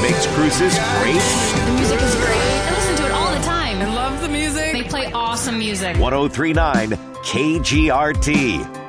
makes cruises great? The music is great. I listen to it all the time. I love the music. They play awesome music. 1039 KGRT.